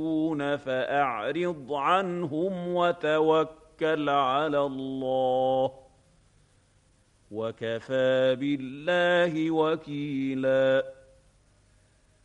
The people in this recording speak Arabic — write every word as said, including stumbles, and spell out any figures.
فأعرض عنهم وتوكل على الله وكفى بالله وكيلا.